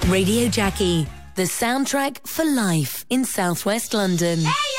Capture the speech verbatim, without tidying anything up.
Radio Jackie, the soundtrack for life in southwest London. Hey,